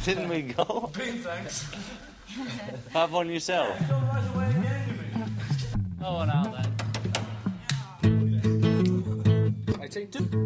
Didn't we go? Thanks. Have one yourself. Oh, now then. I take two.